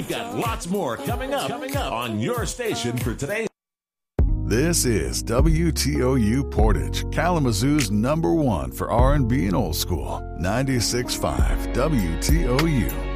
We've got lots more coming up on your station for today. This is WTOU Portage, Kalamazoo's #1 for R&B and old school. 96.5 WTOU.